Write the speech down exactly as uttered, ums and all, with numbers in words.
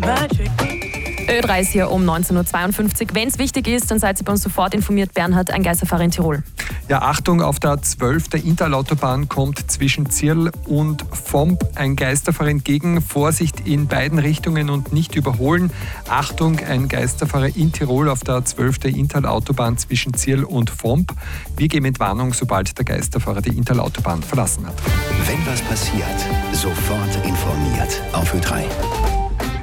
Ö drei ist hier um neunzehn Uhr zweiundfünfzig. Wenn es wichtig ist, dann seid ihr bei uns sofort informiert. Bernhard, ein Geisterfahrer in Tirol. Ja, Achtung, auf der A zwölf der Intalautobahn kommt zwischen Zirl und Vomp ein Geisterfahrer entgegen. Vorsicht in beiden Richtungen und nicht überholen. Achtung, ein Geisterfahrer in Tirol auf der A zwölf der Intalautobahn zwischen Zirl und Vomp. Wir geben Entwarnung, sobald der Geisterfahrer die Intalautobahn verlassen hat. Wenn was passiert, sofort informiert auf Ö drei.